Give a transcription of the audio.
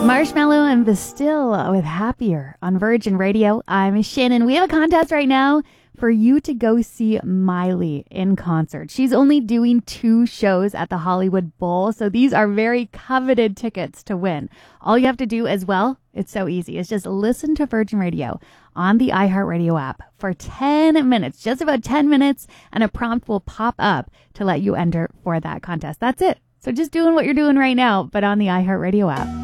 Marshmallow and Bastille with Happier on Virgin Radio. I'm Shannon. We have a contest right now for you to go see Miley in concert. She's only doing 2 shows at the Hollywood Bowl, so these are very coveted tickets to win. All you have to do as well, it's so easy, is just listen to Virgin Radio on the iHeartRadio app for 10 minutes, just about 10 minutes, and a prompt will pop up to let you enter for that contest. That's it. So just doing what you're doing right now, but on the iHeartRadio app.